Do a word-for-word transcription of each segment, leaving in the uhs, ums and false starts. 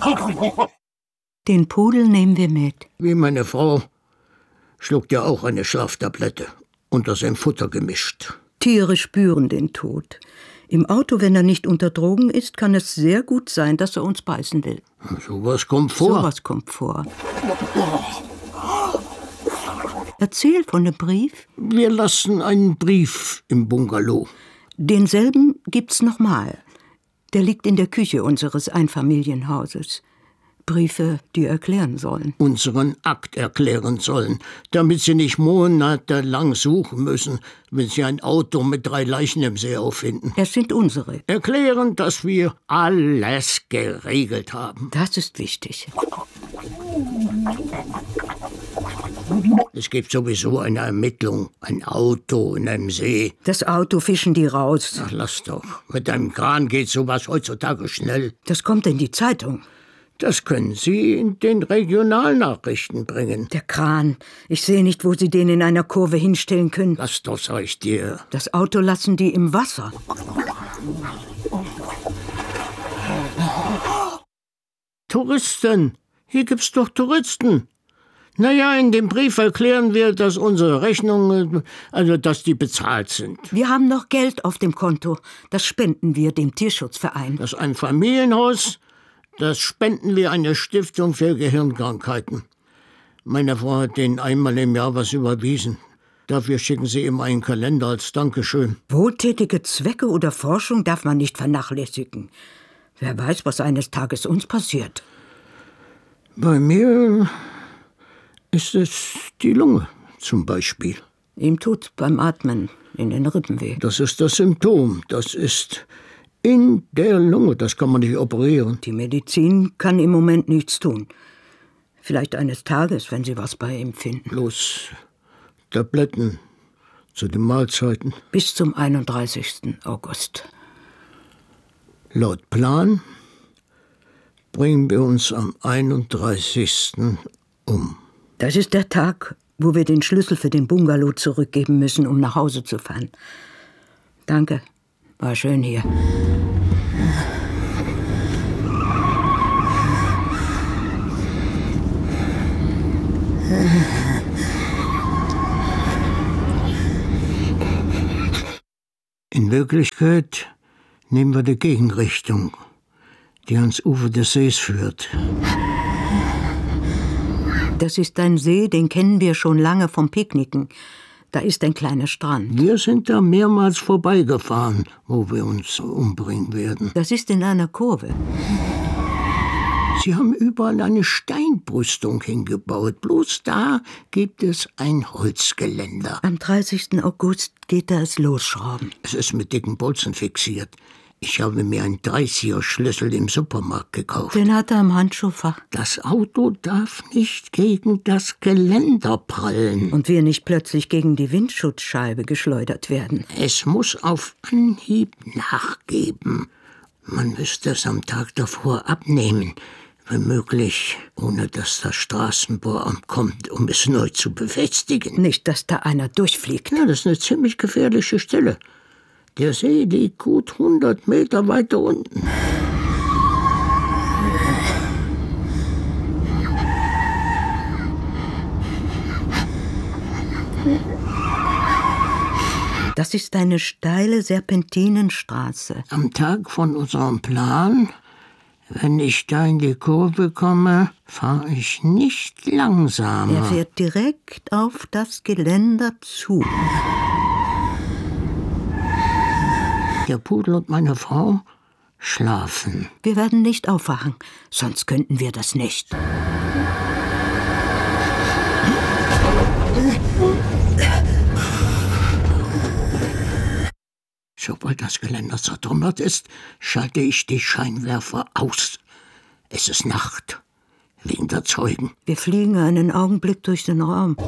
Den Pudel nehmen wir mit. Wie meine Frau schluckt ja auch eine Schlaftablette unter sein Futter gemischt. Tiere spüren den Tod. Im Auto, wenn er nicht unter Drogen ist, kann es sehr gut sein, dass er uns beißen will. Sowas kommt vor. Sowas kommt vor. Erzähl von dem Brief. Wir lassen einen Brief im Bungalow. Denselben gibt's nochmal. Der liegt in der Küche unseres Einfamilienhauses. Briefe, die erklären sollen. Unseren Akt erklären sollen, damit Sie nicht monatelang suchen müssen, wenn Sie ein Auto mit drei Leichen im See auffinden. Es sind unsere. Erklären, dass wir alles geregelt haben. Das ist wichtig. Es gibt sowieso eine Ermittlung. Ein Auto in einem See. Das Auto fischen die raus. Ach, lass doch. Mit einem Kran geht sowas heutzutage schnell. Das kommt in die Zeitung. Das können Sie in den Regionalnachrichten bringen. Der Kran. Ich sehe nicht, wo Sie den in einer Kurve hinstellen können. Lass doch, sag ich dir. Das Auto lassen die im Wasser. Touristen. Hier gibt's doch Touristen. Naja, in dem Brief erklären wir, dass unsere Rechnungen, also dass die bezahlt sind. Wir haben noch Geld auf dem Konto. Das spenden wir dem Tierschutzverein. Das ist ein Familienhaus. Das spenden wir einer Stiftung für Gehirnkrankheiten. Meine Frau hat denen einmal im Jahr was überwiesen. Dafür schicken sie ihm einen Kalender als Dankeschön. Wohltätige Zwecke oder Forschung darf man nicht vernachlässigen. Wer weiß, was eines Tages uns passiert. Bei mir ist es die Lunge zum Beispiel. Ihm tut beim Atmen in den Rippen weh. Das ist das Symptom. Das ist in der Lunge. Das kann man nicht operieren. Die Medizin kann im Moment nichts tun. Vielleicht eines Tages, wenn Sie was bei ihm finden. Bloß Tabletten zu den Mahlzeiten. Bis zum einunddreißigsten August. Laut Plan bringen wir uns am einunddreißigsten um. Das ist der Tag, wo wir den Schlüssel für den Bungalow zurückgeben müssen, um nach Hause zu fahren. Danke. War schön hier. In Wirklichkeit nehmen wir die Gegenrichtung, die ans Ufer des Sees führt. Das ist ein See, den kennen wir schon lange vom Picknicken. Da ist ein kleiner Strand. Wir sind da mehrmals vorbeigefahren, wo wir uns umbringen werden. Das ist in einer Kurve. Sie haben überall eine Steinbrüstung hingebaut. Bloß da gibt es ein Holzgeländer. Am dreißigsten August geht das losschrauben. Es ist mit dicken Bolzen fixiert. Ich habe mir einen Dreißiger-Schlüssel im Supermarkt gekauft. Den hat er im Handschuhfach. Das Auto darf nicht gegen das Geländer prallen. Und wir nicht plötzlich gegen die Windschutzscheibe geschleudert werden. Es muss auf Anhieb nachgeben. Man müsste es am Tag davor abnehmen. Wenn möglich, ohne dass das Straßenbauamt kommt, um es neu zu befestigen. Nicht, dass da einer durchfliegt. Ja, das ist eine ziemlich gefährliche Stelle. Der See liegt gut hundert Meter weiter unten. Das ist eine steile Serpentinenstraße. Am Tag von unserem Plan, wenn ich da in die Kurve komme, fahre ich nicht langsamer. Er fährt direkt auf das Geländer zu. Der Pudel und meine Frau schlafen. Wir werden nicht aufwachen, sonst könnten wir das nicht. Sobald das Geländer zertrümmert ist, schalte ich die Scheinwerfer aus. Es ist Nacht, wegen der Zeugen. Wir fliegen einen Augenblick durch den Raum.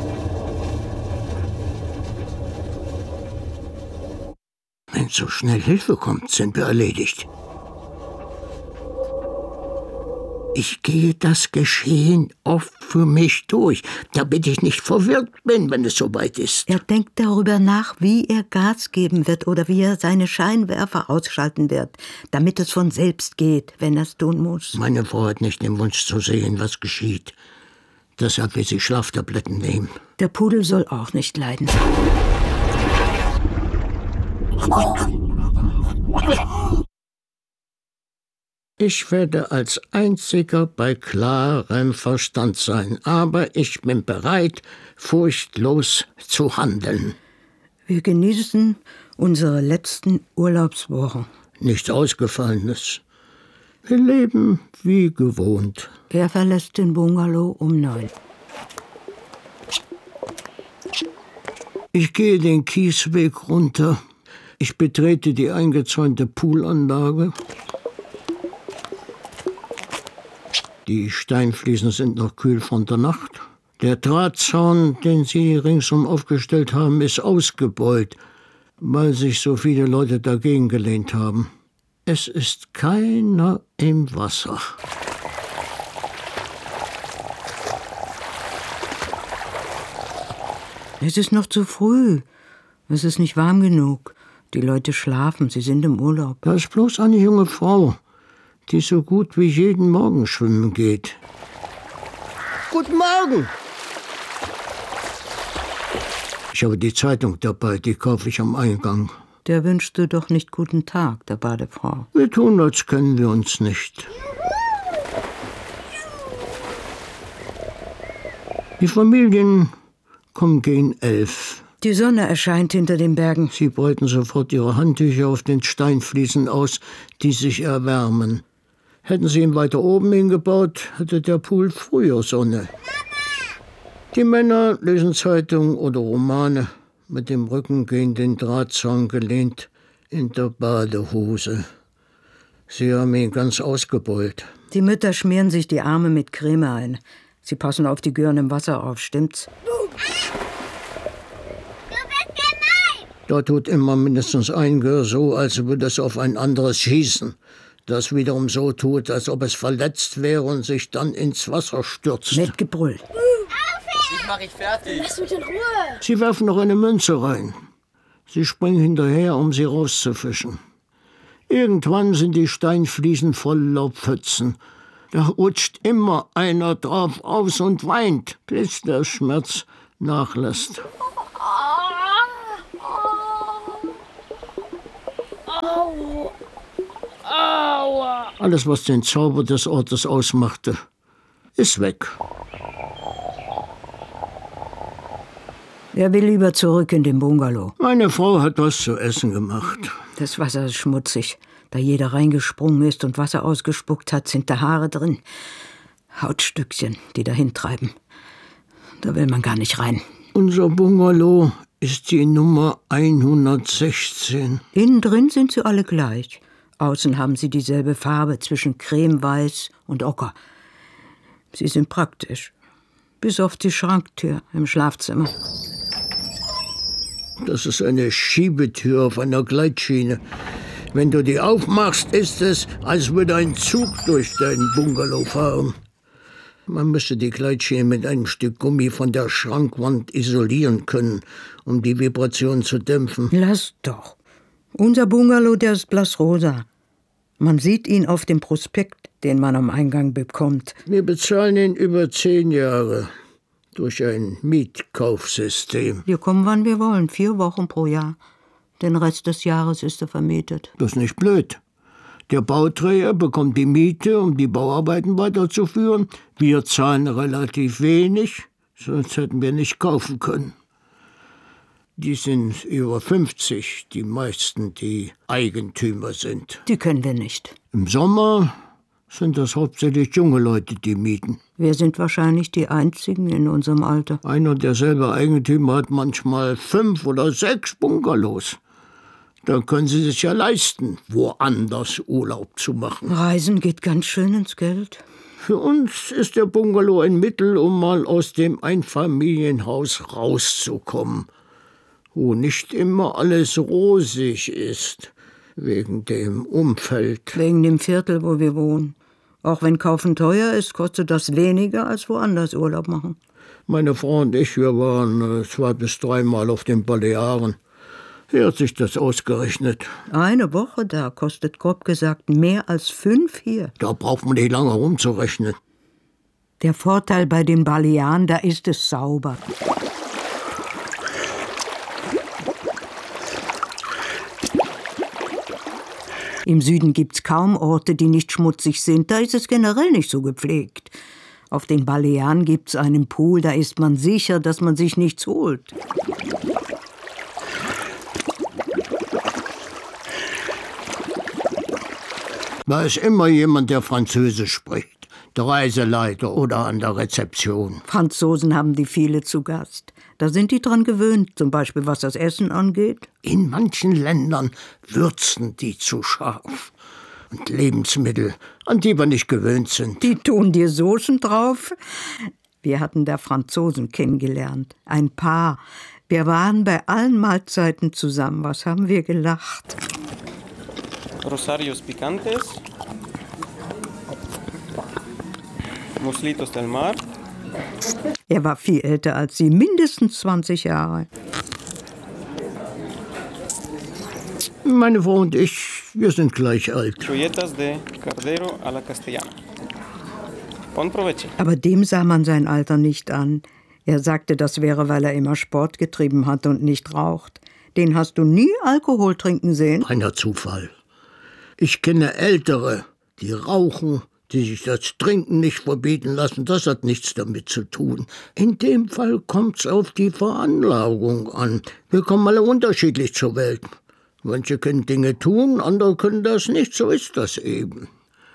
Wenn so schnell Hilfe kommt, sind wir erledigt. Ich gehe das Geschehen oft für mich durch, damit ich nicht verwirrt bin, wenn es soweit ist. Er denkt darüber nach, wie er Gas geben wird oder wie er seine Scheinwerfer ausschalten wird, damit es von selbst geht, wenn er es tun muss. Meine Frau hat nicht den Wunsch zu sehen, was geschieht. Deshalb will sie Schlaftabletten nehmen. Der Pudel soll auch nicht leiden. Ich werde als Einziger bei klarem Verstand sein, aber ich bin bereit, furchtlos zu handeln. Wir genießen unsere letzten Urlaubswochen. Nichts Ausgefallenes. Wir leben wie gewohnt. Er verlässt den Bungalow um neun. Ich gehe den Kiesweg runter. Ich betrete die eingezäunte Poolanlage. Die Steinfliesen sind noch kühl von der Nacht. Der Drahtzaun, den sie ringsum aufgestellt haben, ist ausgebeult, weil sich so viele Leute dagegen gelehnt haben. Es ist keiner im Wasser. Es ist noch zu früh. Es ist nicht warm genug. Die Leute schlafen, sie sind im Urlaub. Da ist bloß eine junge Frau, die so gut wie jeden Morgen schwimmen geht. Guten Morgen! Ich habe die Zeitung dabei, die kaufe ich am Eingang. Der wünschte doch nicht guten Tag, der Badefrau. Wir tun, als kennen wir uns nicht. Die Familien kommen gegen elf. Die Sonne erscheint hinter den Bergen. Sie breiten sofort ihre Handtücher auf den Steinfliesen aus, die sich erwärmen. Hätten sie ihn weiter oben hingebaut, hätte der Pool früher Sonne. Die Männer lesen Zeitungen oder Romane, mit dem Rücken gegen den Drahtzaun gelehnt, in der Badehose. Sie haben ihn ganz ausgebeult. Die Mütter schmieren sich die Arme mit Creme ein. Sie passen auf die Gören im Wasser auf, stimmt's? Du bist gemein! Da tut immer mindestens ein Gör so, als würde es auf ein anderes schießen. Das wiederum so tut, als ob es verletzt wäre und sich dann ins Wasser stürzt. Mit Gebrüll. Ich mach ich fertig. Lass mich in Ruhe. Sie werfen noch eine Münze rein. Sie springen hinterher, um sie rauszufischen. Irgendwann sind die Steinfliesen voller Pfützen. Da rutscht immer einer drauf aus und weint, bis der Schmerz nachlässt. Au. Aua. Alles, was den Zauber des Ortes ausmachte, ist weg. Er will lieber zurück in den Bungalow. Meine Frau hat was zu essen gemacht. Das Wasser ist schmutzig. Da jeder reingesprungen ist und Wasser ausgespuckt hat, sind da Haare drin. Hautstückchen, die dahin treiben. Da will man gar nicht rein. Unser Bungalow ist die Nummer hundertsechzehn. Innen drin sind sie alle gleich. Außen haben sie dieselbe Farbe zwischen cremeweiß und ocker. Sie sind praktisch. Bis auf die Schranktür im Schlafzimmer. Das ist eine Schiebetür auf einer Gleitschiene. Wenn du die aufmachst, ist es, als würde ein Zug durch deinen Bungalow fahren. Man müsste die Gleitschiene mit einem Stück Gummi von der Schrankwand isolieren können, um die Vibration zu dämpfen. Lass doch. Unser Bungalow, der ist blassrosa. Man sieht ihn auf dem Prospekt, den man am Eingang bekommt. Wir bezahlen ihn über zehn Jahre durch ein Mietkaufsystem. Wir kommen, wann wir wollen, vier Wochen pro Jahr. Den Rest des Jahres ist er vermietet. Das ist nicht blöd. Der Bauträger bekommt die Miete, um die Bauarbeiten weiterzuführen. Wir zahlen relativ wenig, sonst hätten wir nicht kaufen können. Die sind über fünfzig, die meisten, die Eigentümer sind. Die können wir nicht. Im Sommer sind das hauptsächlich junge Leute, die mieten. Wir sind wahrscheinlich die Einzigen in unserem Alter. Ein und derselbe Eigentümer hat manchmal fünf oder sechs Bungalows. Da können sie sich ja leisten, woanders Urlaub zu machen. Reisen geht ganz schön ins Geld. Für uns ist der Bungalow ein Mittel, um mal aus dem Einfamilienhaus rauszukommen, wo nicht immer alles rosig ist, wegen dem Umfeld. Wegen dem Viertel, wo wir wohnen. Auch wenn Kaufen teuer ist, kostet das weniger als woanders Urlaub machen. Meine Frau und ich, wir waren äh, zwei bis dreimal auf den Balearen. Wie hat sich das ausgerechnet? Eine Woche da kostet grob gesagt mehr als fünf hier. Da braucht man nicht lange rumzurechnen. Der Vorteil bei den Balearen, da ist es sauber. Im Süden gibt's kaum Orte, die nicht schmutzig sind. Da ist es generell nicht so gepflegt. Auf den Balearen gibt's einen Pool, da ist man sicher, dass man sich nichts holt. Da ist immer jemand, der Französisch spricht. Der Reiseleiter oder an der Rezeption. Franzosen haben die viele zu Gast. Da sind die dran gewöhnt, zum Beispiel was das Essen angeht. In manchen Ländern würzen die zu scharf. Und Lebensmittel, an die wir nicht gewöhnt sind. Die tun dir Soßen drauf. Wir hatten da Franzosen kennengelernt. Ein Paar. Wir waren bei allen Mahlzeiten zusammen. Was haben wir gelacht. Rosarios picantes, Muslitos del Mar. Er war viel älter als sie, mindestens zwanzig Jahre. Meine Frau und ich, wir sind gleich alt. Chulletas de Cordero a la Castellana. Bon provecho. Aber dem sah man sein Alter nicht an. Er sagte, das wäre, weil er immer Sport getrieben hat und nicht raucht. Den hast du nie Alkohol trinken sehen? Reiner Zufall. Ich kenne Ältere, die rauchen, die sich das Trinken nicht verbieten lassen. Das hat nichts damit zu tun. In dem Fall kommt's auf die Veranlagung an. Wir kommen alle unterschiedlich zur Welt. Manche können Dinge tun, andere können das nicht. So ist das eben.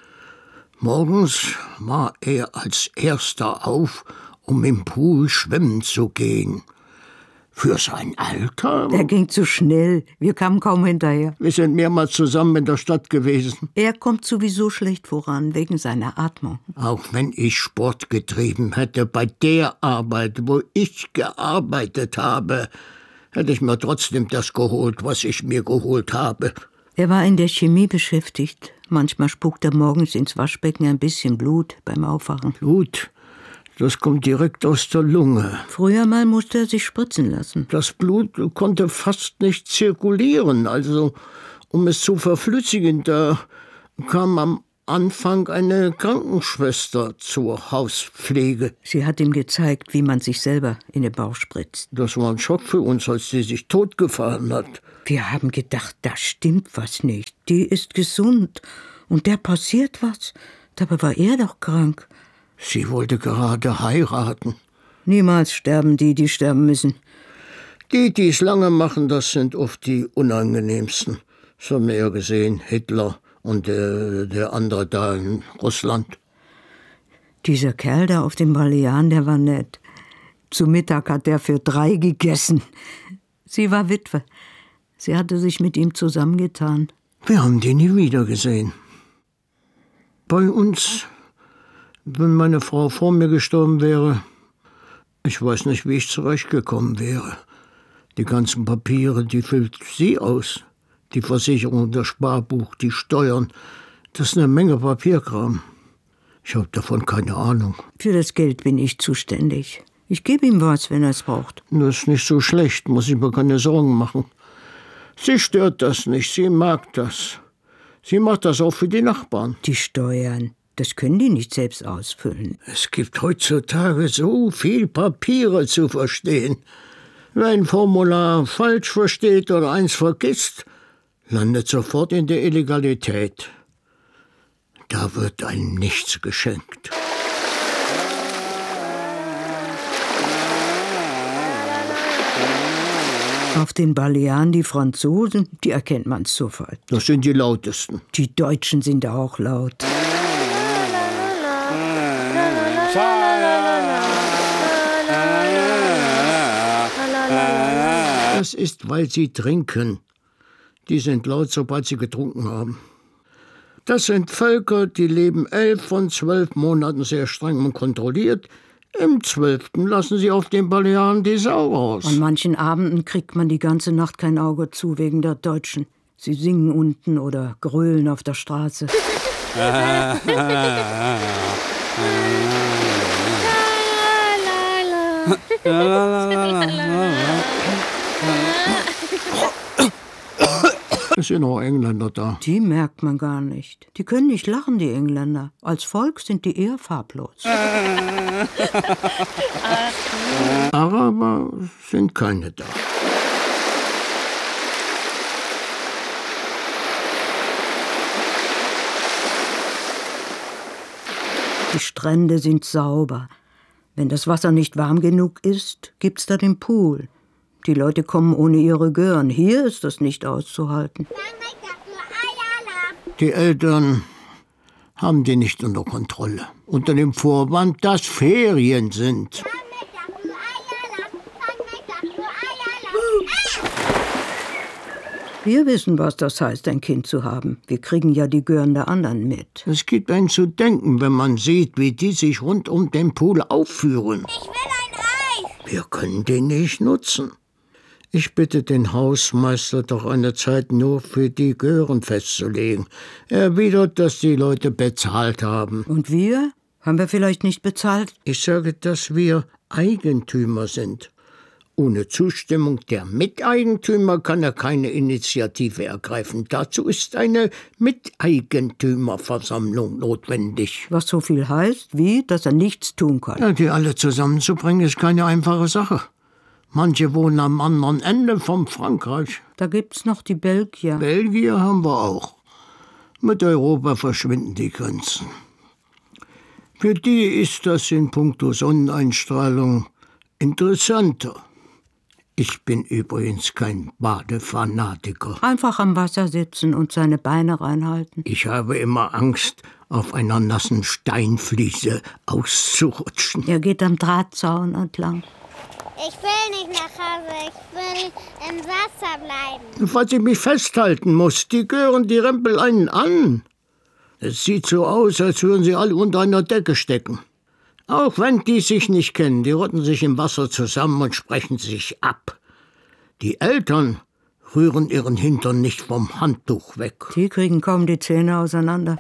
Morgens war er als Erster auf, um im Pool schwimmen zu gehen. Für sein Alter? Er ging zu schnell. Wir kamen kaum hinterher. Wir sind mehrmals zusammen in der Stadt gewesen. Er kommt sowieso schlecht voran, wegen seiner Atmung. Auch wenn ich Sport getrieben hätte, bei der Arbeit, wo ich gearbeitet habe, hätte ich mir trotzdem das geholt, was ich mir geholt habe. Er war in der Chemie beschäftigt. Manchmal spukt er morgens ins Waschbecken ein bisschen Blut beim Aufwachen. Blut? Das kommt direkt aus der Lunge. Früher mal musste er sich spritzen lassen. Das Blut konnte fast nicht zirkulieren. Also, um es zu verflüssigen, da kam am Anfang eine Krankenschwester zur Hauspflege. Sie hat ihm gezeigt, wie man sich selber in den Bauch spritzt. Das war ein Schock für uns, als sie sich totgefahren hat. Wir haben gedacht, da stimmt was nicht. Die ist gesund. Und der passiert was. Dabei war er doch krank. Sie wollte gerade heiraten. Niemals sterben die, die sterben müssen. Die, die es lange machen, das sind oft die unangenehmsten. Das haben wir ja gesehen, Hitler und der, der andere da in Russland. Dieser Kerl da auf den Balearen, der war nett. Zu Mittag hat er für drei gegessen. Sie war Witwe. Sie hatte sich mit ihm zusammengetan. Wir haben die nie wieder gesehen. Bei uns... Wenn meine Frau vor mir gestorben wäre, ich weiß nicht, wie ich zurechtgekommen wäre. Die ganzen Papiere, die füllt sie aus. Die Versicherung, das Sparbuch, die Steuern. Das ist eine Menge Papierkram. Ich habe davon keine Ahnung. Für das Geld bin ich zuständig. Ich gebe ihm was, wenn er es braucht. Das ist nicht so schlecht, muss ich mir keine Sorgen machen. Sie stört das nicht, sie mag das. Sie macht das auch für die Nachbarn. Die Steuern. Das können die nicht selbst ausfüllen. Es gibt heutzutage so viel Papiere zu verstehen. Wer ein Formular falsch versteht oder eins vergisst, landet sofort in der Illegalität. Da wird einem nichts geschenkt. Auf den Balearen die Franzosen, die erkennt man sofort. Das sind die lautesten. Die Deutschen sind auch laut. Das ist, weil sie trinken. Die sind laut, sobald sie getrunken haben. Das sind Völker, die leben elf von zwölf Monaten sehr streng und kontrolliert. Im zwölften lassen sie auf den Balearen die Sau raus. An manchen Abenden kriegt man die ganze Nacht kein Auge zu wegen der Deutschen. Sie singen unten oder grölen auf der Straße. Es sind auch Engländer da. Die merkt man gar nicht. Die können nicht lachen, die Engländer. Als Volk sind die eher farblos. Araber sind keine da. Die Strände sind sauber. Wenn das Wasser nicht warm genug ist, gibt's da den Pool. Die Leute kommen ohne ihre Gören. Hier ist das nicht auszuhalten. Die Eltern haben die nicht unter Kontrolle. Unter dem Vorwand, dass Ferien sind. Wir wissen, was das heißt, ein Kind zu haben. Wir kriegen ja die Gören der anderen mit. Es gibt einen zu denken, wenn man sieht, wie die sich rund um den Pool aufführen. Ich will ein Eis. Wir können den nicht nutzen. Ich bitte den Hausmeister doch eine Zeit nur für die Gören festzulegen. Er erwidert, dass die Leute bezahlt haben. Und wir? Haben wir vielleicht nicht bezahlt? Ich sage, dass wir Eigentümer sind. Ohne Zustimmung der Miteigentümer kann er keine Initiative ergreifen. Dazu ist eine Miteigentümerversammlung notwendig. Was so viel heißt, wie, dass er nichts tun kann. Ja, die alle zusammenzubringen, ist keine einfache Sache. Manche wohnen am anderen Ende von Frankreich. Da gibt's noch die Belgier. Belgier haben wir auch. Mit Europa verschwinden die Grenzen. Für die ist das in puncto Sonneneinstrahlung interessanter. Ich bin übrigens kein Badefanatiker. Einfach am Wasser sitzen und seine Beine reinhalten. Ich habe immer Angst, auf einer nassen Steinfliese auszurutschen. Er geht am Drahtzaun entlang. Ich will nicht nach Hause, ich will im Wasser bleiben. Falls ich mich festhalten muss, die gören die Rempel einen an. Es sieht so aus, als würden sie alle unter einer Decke stecken. Auch wenn die sich nicht kennen, die rotten sich im Wasser zusammen und sprechen sich ab. Die Eltern rühren ihren Hintern nicht vom Handtuch weg. Die kriegen kaum die Zähne auseinander.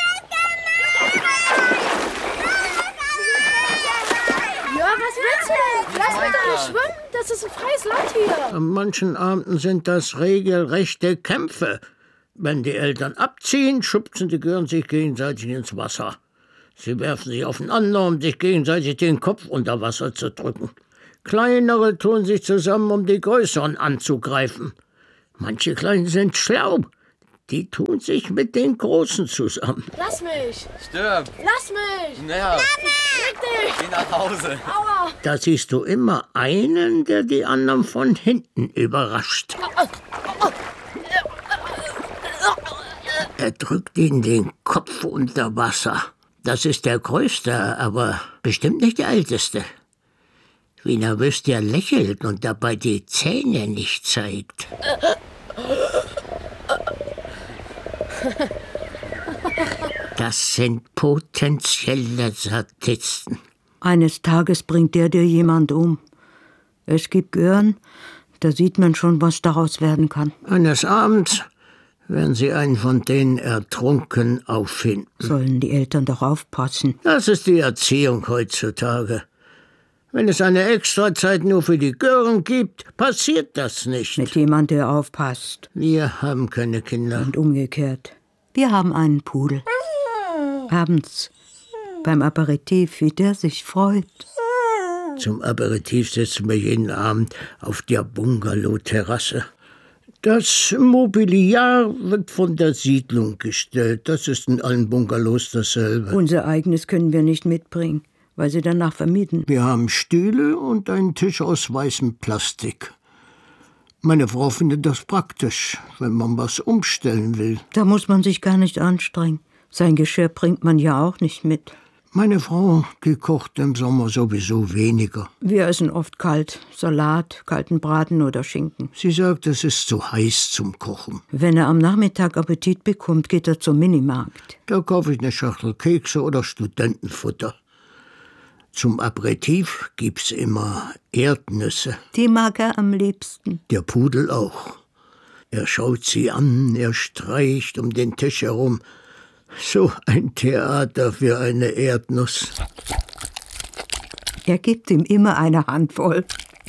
Ja, was willst du denn? Lass mich doch nicht schwimmen, das ist ein freies Land hier. An manchen Abenden sind das regelrechte Kämpfe. Wenn die Eltern abziehen, schubsen die Gören sich gegenseitig ins Wasser. Sie werfen sich aufeinander, um sich gegenseitig den Kopf unter Wasser zu drücken. Kleinere tun sich zusammen, um die Größeren anzugreifen. Manche Kleinen sind schlau. Die tun sich mit den Großen zusammen. Lass mich. Stirb. Lass mich. Naja, Leg dich. geh nach Hause. Aua. Da siehst du immer einen, der die anderen von hinten überrascht. Er drückt ihnen den Kopf unter Wasser. Das ist der Größte, aber bestimmt nicht der Älteste. Wie nervös der lächelt und dabei die Zähne nicht zeigt. Das sind potenzielle Sadisten. Eines Tages bringt der dir jemand um. Es gibt Gören, da sieht man schon, was daraus werden kann. Eines Abends werden sie einen von denen ertrunken auffinden. Sollen die Eltern doch aufpassen. Das ist die Erziehung heutzutage. Wenn es eine Extrazeit nur für die Gören gibt, passiert das nicht. Mit jemand, der aufpasst. Wir haben keine Kinder. Und umgekehrt. Wir haben einen Pudel. Abends beim Aperitif, wie der sich freut. Zum Aperitif sitzen wir jeden Abend auf der Bungalow-Terrasse. Das Mobiliar wird von der Siedlung gestellt. Das ist in allen Bungalows dasselbe. Unser eigenes können wir nicht mitbringen, weil sie danach vermieten. Wir haben Stühle und einen Tisch aus weißem Plastik. Meine Frau findet das praktisch, wenn man was umstellen will. Da muss man sich gar nicht anstrengen. Sein Geschirr bringt man ja auch nicht mit. Meine Frau, die kocht im Sommer sowieso weniger. Wir essen oft kalt. Salat, kalten Braten oder Schinken. Sie sagt, es ist zu heiß zum Kochen. Wenn er am Nachmittag Appetit bekommt, geht er zum Minimarkt. Da kaufe ich eine Schachtel Kekse oder Studentenfutter. Zum Aperitif gibt's immer Erdnüsse. Die mag er am liebsten. Der Pudel auch. Er schaut sie an, er streicht um den Tisch herum. So ein Theater für eine Erdnuss. Er gibt ihm immer eine Handvoll.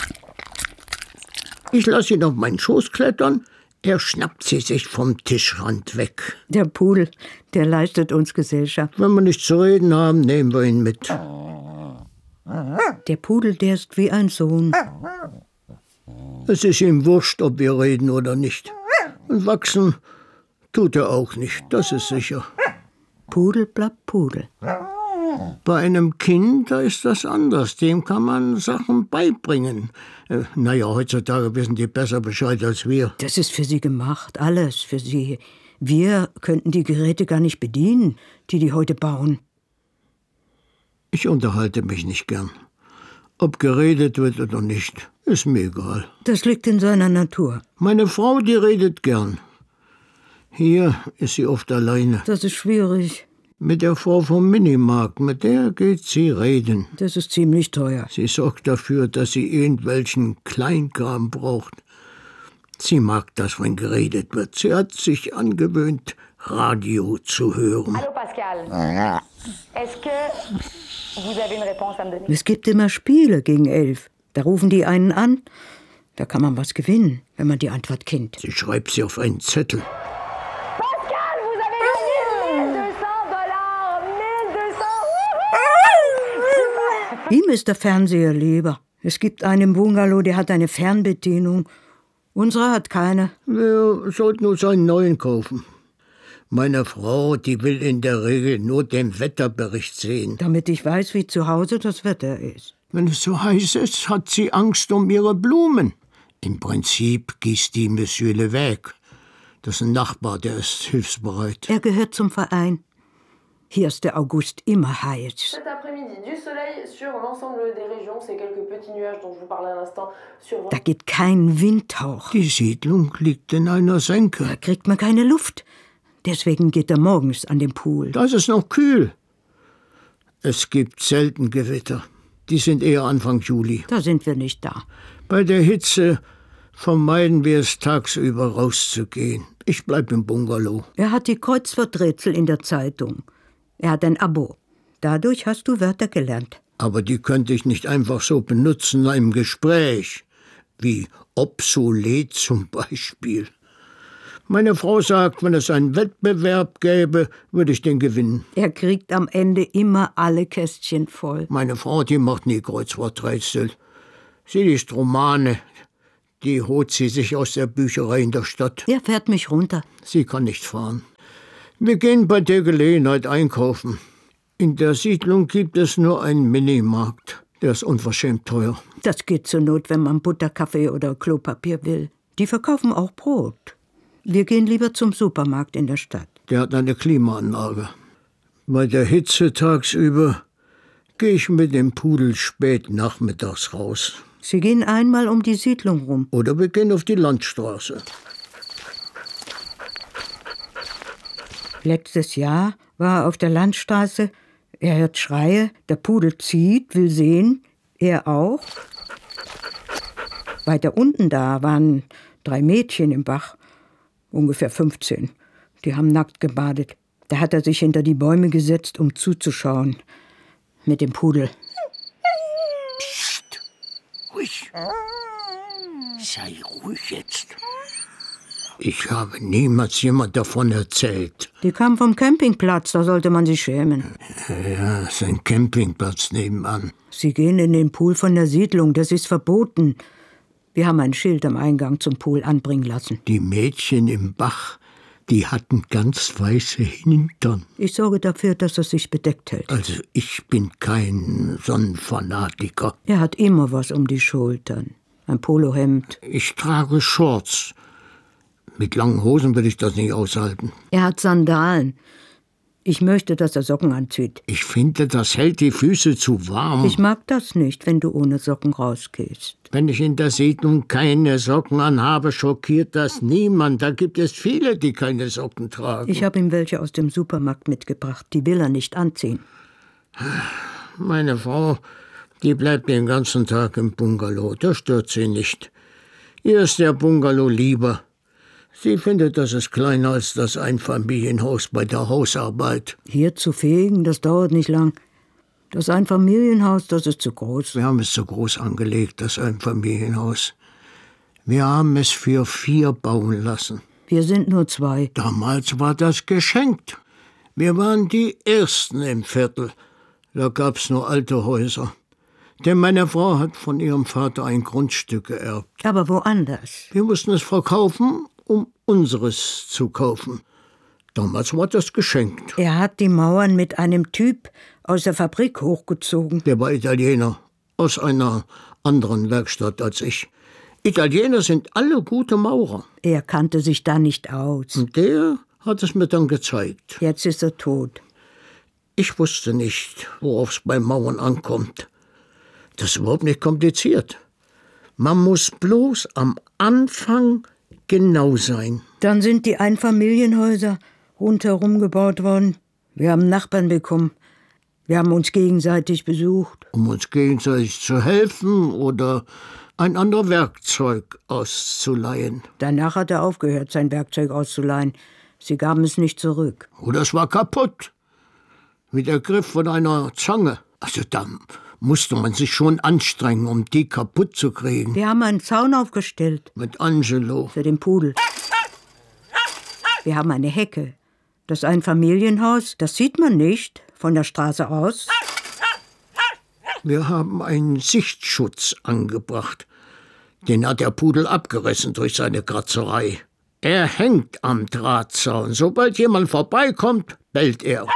Ich lasse ihn auf meinen Schoß klettern. Er schnappt sie sich vom Tischrand weg. Der Pudel, der leistet uns Gesellschaft. Wenn wir nichts zu reden haben, nehmen wir ihn mit. Der Pudel, der ist wie ein Sohn. Es ist ihm wurscht, ob wir reden oder nicht. Und wachsen tut er auch nicht, das ist sicher. Pudel bleibt Pudel. Bei einem Kind, da ist das anders. Dem kann man Sachen beibringen. Äh, naja, heutzutage wissen die besser Bescheid als wir. Das ist für sie gemacht, alles für sie. Wir könnten die Geräte gar nicht bedienen, die die heute bauen. Ich unterhalte mich nicht gern. Ob geredet wird oder nicht, ist mir egal. Das liegt in seiner Natur. Meine Frau, die redet gern. Hier ist sie oft alleine. Das ist schwierig. Mit der Frau vom Minimarkt, mit der geht sie reden. Das ist ziemlich teuer. Sie sorgt dafür, dass sie irgendwelchen Kleinkram braucht. Sie mag das, wenn geredet wird. Sie hat sich angewöhnt, Radio zu hören. Hallo Pascal. Est-ce que vous avez une réponse à me donner? Es gibt immer Spiele gegen elf. Da rufen die einen an. Da kann man was gewinnen, wenn man die Antwort kennt. Sie schreibt sie auf einen Zettel. Pascal, vous avez gagné mille deux cents Dollar. mille deux cents. Ihm ist der Fernseher lieber. Es gibt einen im Bungalow, der hat eine Fernbedienung. Unsere hat keine. Wir sollten uns einen neuen kaufen. Meine Frau, die will in der Regel nur den Wetterbericht sehen. Damit ich weiß, wie zu Hause das Wetter ist. Wenn es so heiß ist, hat sie Angst um ihre Blumen. Im Prinzip gießt die Monsieur Levesque. Das ist ein Nachbar, der ist hilfsbereit. Er gehört zum Verein. Hier ist der August immer heiß. Cet après-midi, du soleil sur l'ensemble des régions. C'est quelques petits nuages dont je vous parlais à l'instant. Sur... Da geht kein Windhauch. Die Siedlung liegt in einer Senke. Da kriegt man keine Luft. Deswegen geht er morgens an den Pool. Da ist es noch kühl. Es gibt selten Gewitter. Die sind eher Anfang Juli. Da sind wir nicht da. Bei der Hitze vermeiden wir es, tagsüber rauszugehen. Ich bleib im Bungalow. Er hat die Kreuzworträtsel in der Zeitung. Er hat ein Abo. Dadurch hast du Wörter gelernt. Aber die könnte ich nicht einfach so benutzen in einem Gespräch. Wie obsolet zum Beispiel. Meine Frau sagt, wenn es einen Wettbewerb gäbe, würde ich den gewinnen. Er kriegt am Ende immer alle Kästchen voll. Meine Frau, die macht nie Kreuzworträtsel. Sie liest Romane. Die holt sie sich aus der Bücherei in der Stadt. Er fährt mich runter. Sie kann nicht fahren. Wir gehen bei der Gelegenheit einkaufen. In der Siedlung gibt es nur einen Minimarkt. Der ist unverschämt teuer. Das geht zur Not, wenn man Butterkaffee oder Klopapier will. Die verkaufen auch Brot. Wir gehen lieber zum Supermarkt in der Stadt. Der hat eine Klimaanlage. Bei der Hitze tagsüber gehe ich mit dem Pudel spät nachmittags raus. Sie gehen einmal um die Siedlung rum. Oder wir gehen auf die Landstraße. Letztes Jahr war er auf der Landstraße. Er hört Schreie, der Pudel zieht, will sehen. Er auch. Weiter unten da waren drei Mädchen im Bach. Ungefähr fünfzehn. Die haben nackt gebadet. Da hat er sich hinter die Bäume gesetzt, um zuzuschauen. Mit dem Pudel. Psst. Ruhig. Sei ruhig jetzt. Ich habe niemals jemand davon erzählt. Die kamen vom Campingplatz, da sollte man sich schämen. Ja, es ist ein Campingplatz nebenan. Sie gehen in den Pool von der Siedlung, das ist verboten. Wir haben ein Schild am Eingang zum Pool anbringen lassen. Die Mädchen im Bach, die hatten ganz weiße Hintern. Ich sorge dafür, dass er sich bedeckt hält. Also ich bin kein Sonnenfanatiker. Er hat immer was um die Schultern. Ein Polohemd. Ich trage Shorts. Mit langen Hosen will ich das nicht aushalten. Er hat Sandalen. Ich möchte, dass er Socken anzieht. Ich finde, das hält die Füße zu warm. Ich mag das nicht, wenn du ohne Socken rausgehst. Wenn ich in der Siedlung keine Socken anhabe, schockiert das niemand. Da gibt es viele, die keine Socken tragen. Ich habe ihm welche aus dem Supermarkt mitgebracht. Die will er nicht anziehen. Meine Frau, die bleibt den ganzen Tag im Bungalow. Das stört sie nicht. Ihr ist der Bungalow lieber. Sie findet, das ist kleiner als das Einfamilienhaus bei der Hausarbeit. Hier zu fegen, das dauert nicht lang. Das Einfamilienhaus, das ist zu groß. Wir haben es zu groß angelegt, das Einfamilienhaus. Wir haben es für vier bauen lassen. Wir sind nur zwei. Damals war das geschenkt. Wir waren die Ersten im Viertel. Da gab's nur alte Häuser. Denn meine Frau hat von ihrem Vater ein Grundstück geerbt. Aber woanders. Wir mussten es verkaufen, um unseres zu kaufen. Damals war das geschenkt. Er hat die Mauern mit einem Typ aus der Fabrik hochgezogen. Der war Italiener, aus einer anderen Werkstatt als ich. Italiener sind alle gute Maurer. Er kannte sich da nicht aus. Und der hat es mir dann gezeigt. Jetzt ist er tot. Ich wusste nicht, worauf es beim Mauern ankommt. Das ist überhaupt nicht kompliziert. Man muss bloß am Anfang genau sein. Dann sind die Einfamilienhäuser rundherum gebaut worden. Wir haben Nachbarn bekommen. Wir haben uns gegenseitig besucht. Um uns gegenseitig zu helfen oder ein anderes Werkzeug auszuleihen. Danach hat er aufgehört, sein Werkzeug auszuleihen. Sie gaben es nicht zurück. Oder es war kaputt. Wie der Griff von einer Zange. Also da musste man sich schon anstrengen, um die kaputt zu kriegen. Wir haben einen Zaun aufgestellt. Mit Angelo. Für den Pudel. Wir haben eine Hecke. Das Einfamilienhaus, das sieht man nicht von der Straße aus. Wir haben einen Sichtschutz angebracht. Den hat der Pudel abgerissen durch seine Kratzerei. Er hängt am Drahtzaun. Sobald jemand vorbeikommt, bellt er.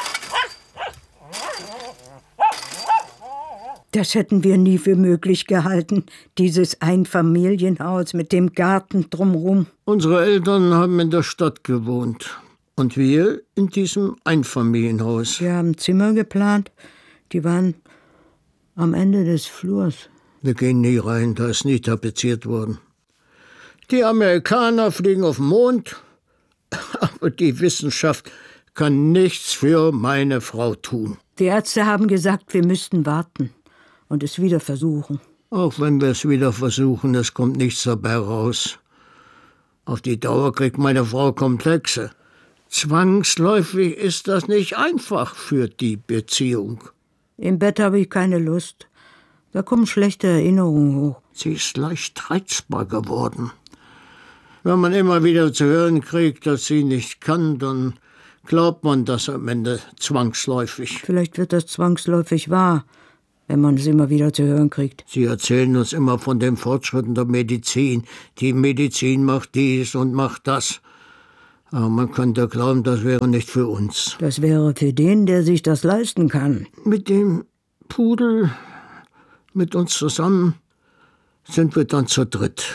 Das hätten wir nie für möglich gehalten, dieses Einfamilienhaus mit dem Garten drumherum. Unsere Eltern haben in der Stadt gewohnt und wir in diesem Einfamilienhaus. Wir haben Zimmer geplant, die waren am Ende des Flurs. Wir gehen nie rein, da ist nie tapeziert worden. Die Amerikaner fliegen auf den Mond, aber die Wissenschaft kann nichts für meine Frau tun. Die Ärzte haben gesagt, wir müssten warten und es wieder versuchen. Auch wenn wir es wieder versuchen, es kommt nichts dabei raus. Auf die Dauer kriegt meine Frau Komplexe. Zwangsläufig ist das nicht einfach für die Beziehung. Im Bett habe ich keine Lust. Da kommen schlechte Erinnerungen hoch. Sie ist leicht reizbar geworden. Wenn man immer wieder zu hören kriegt, dass sie nicht kann, dann glaubt man das am Ende zwangsläufig. Vielleicht wird das zwangsläufig wahr, wenn man es immer wieder zu hören kriegt. Sie erzählen uns immer von den Fortschritten der Medizin. Die Medizin macht dies und macht das. Aber man könnte glauben, das wäre nicht für uns. Das wäre für den, der sich das leisten kann. Mit dem Pudel, mit uns zusammen, sind wir dann zu dritt.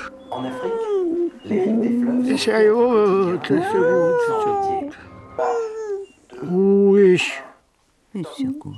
Ist ja gut, ist ja gut. Ruhig. Ist ja gut.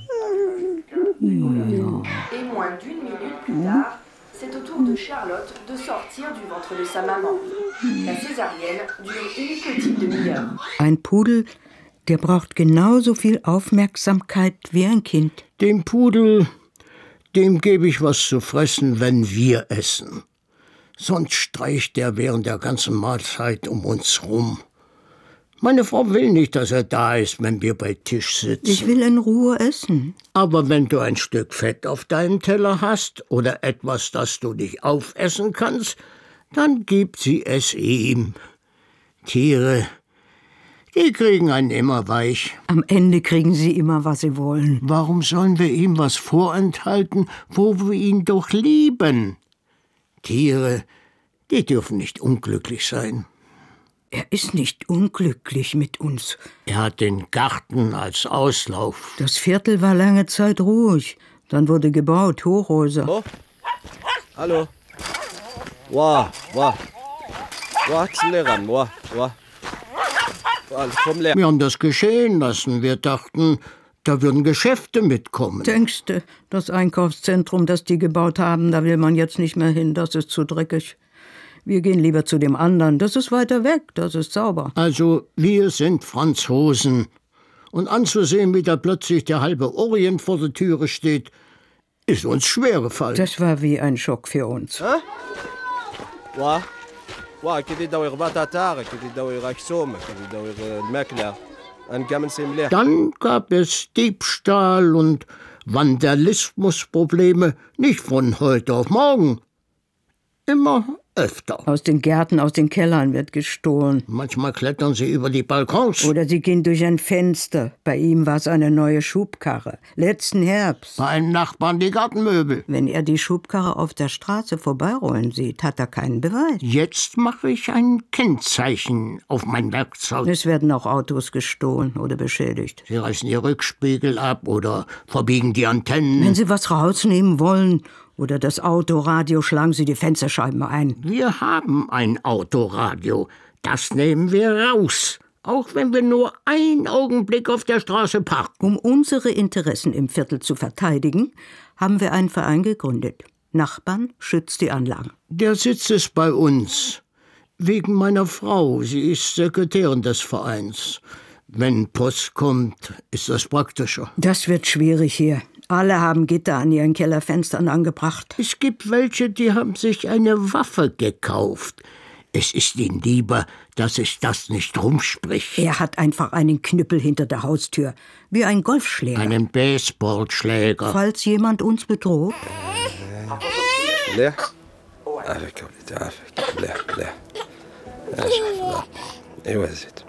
Et moins d'une minute plus tard, c'est au tour de Charlotte de sortir du ventre de sa maman. La césarienne dure une petite demi-heure. Ein Pudel, der braucht genauso viel Aufmerksamkeit wie ein Kind. Dem Pudel, dem gebe ich was zu fressen, wenn wir essen. Sonst streicht er während der ganzen Mahlzeit um uns rum. Meine Frau will nicht, dass er da ist, wenn wir bei Tisch sitzen. Ich will in Ruhe essen. Aber wenn du ein Stück Fett auf deinem Teller hast oder etwas, das du nicht aufessen kannst, dann gib sie es ihm. Tiere, die kriegen einen immer weich. Am Ende kriegen sie immer, was sie wollen. Warum sollen wir ihm was vorenthalten, wo wir ihn doch lieben? Tiere, die dürfen nicht unglücklich sein. Er ist nicht unglücklich mit uns. Er hat den Garten als Auslauf. Das Viertel war lange Zeit ruhig. Dann wurde gebaut, Hochhäuser. Oh. Hallo. Wow, wow. Wow, ran, wow, wow. Wir haben das geschehen lassen. Wir dachten, da würden Geschäfte mitkommen. Denkst du, das Einkaufszentrum, das die gebaut haben, da will man jetzt nicht mehr hin, das ist zu dreckig. Wir gehen lieber zu dem anderen, das ist weiter weg, das ist sauber. Also, wir sind Franzosen. Und anzusehen, wie da plötzlich der halbe Orient vor der Türe steht, ist uns schwer gefallen. Das war wie ein Schock für uns. Hä? Wow. واه كي يداوي غباطاتار كي يداوي راكسوم كي يداوي الماكله انقامن سيمليح. Dann gab es Diebstahl und Vandalismusprobleme, nicht von heute auf morgen. Immer öfter. Aus den Gärten, aus den Kellern wird gestohlen. Manchmal klettern sie über die Balkons. Oder sie gehen durch ein Fenster. Bei ihm war es eine neue Schubkarre. Letzten Herbst. Bei einem Nachbarn die Gartenmöbel. Wenn er die Schubkarre auf der Straße vorbeirollen sieht, hat er keinen Beweis. Jetzt mache ich ein Kennzeichen auf mein Werkzeug. Es werden auch Autos gestohlen oder beschädigt. Sie reißen ihr Rückspiegel ab oder verbiegen die Antennen. Wenn Sie was rausnehmen wollen oder das Autoradio, schlagen Sie die Fensterscheiben ein. Wir haben ein Autoradio. Das nehmen wir raus. Auch wenn wir nur einen Augenblick auf der Straße parken. Um unsere Interessen im Viertel zu verteidigen, haben wir einen Verein gegründet. Nachbarn schützt die Anlagen. Der Sitz ist bei uns. Wegen meiner Frau. Sie ist Sekretärin des Vereins. Wenn Post kommt, ist das praktischer. Das wird schwierig hier. Alle haben Gitter an ihren Kellerfenstern angebracht. Es gibt welche, die haben sich eine Waffe gekauft. Es ist ihnen lieber, dass sich das nicht rumspricht. Er hat einfach einen Knüppel hinter der Haustür, wie ein Golfschläger. Einen Baseballschläger. Falls jemand uns bedroht. مليح عافاك وليدي عافاك مليح مليح اشوف ايوا زيد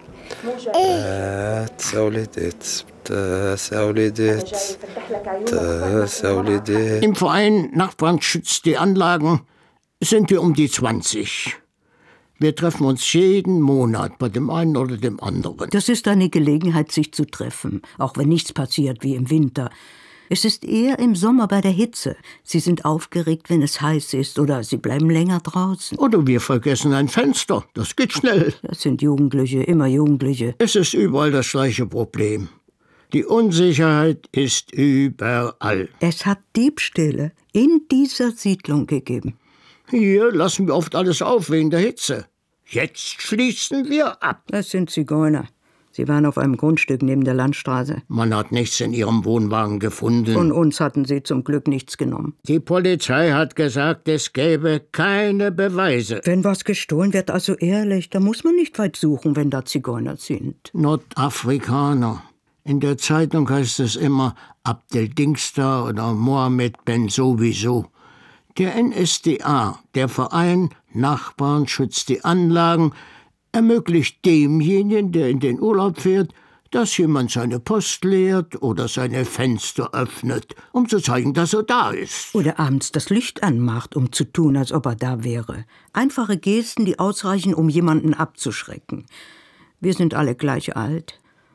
تسا وليدي تسا وليدي تسا وليدي. Im Verein Nachbarn schützt die Anlagen sind wir um die zwanzig. Wir treffen uns jeden Monat bei dem einen oder dem anderen. Das ist eine Gelegenheit, sich zu treffen, auch wenn nichts passiert wie im Winter. Es ist eher im Sommer bei der Hitze. Sie sind aufgeregt, wenn es heiß ist, oder sie bleiben länger draußen. Oder wir vergessen ein Fenster. Das geht schnell. Das sind Jugendliche, immer Jugendliche. Es ist überall das gleiche Problem. Die Unsicherheit ist überall. Es hat Diebstähle in dieser Siedlung gegeben. Hier lassen wir oft alles auf wegen der Hitze. Jetzt schließen wir ab. Das sind Zigeuner. Sie waren auf einem Grundstück neben der Landstraße. Man hat nichts in ihrem Wohnwagen gefunden. Von uns hatten sie zum Glück nichts genommen. Die Polizei hat gesagt, es gäbe keine Beweise. Wenn was gestohlen wird, also ehrlich, da muss man nicht weit suchen, wenn da Zigeuner sind. Nordafrikaner. In der Zeitung heißt es immer Abdel Dingster oder Mohammed Ben sowieso. Der N S D A, der Verein Nachbarn schützt die Anlagen, ermöglicht demjenigen, der in den Urlaub fährt, dass jemand seine Post leert oder seine Fenster öffnet, um zu zeigen, dass er da ist. Oder abends das Licht anmacht, um zu tun, als ob er da wäre. Einfache Gesten, die ausreichen, um jemanden abzuschrecken. Wir sind alle gleich alt.